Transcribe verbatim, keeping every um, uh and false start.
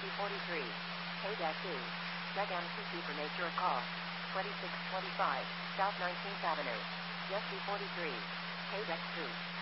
Jesse forty-three. K-two. Seg M C C for nature of call. twenty-six twenty-five, South nineteenth Avenue. Jesse forty-three. K-two.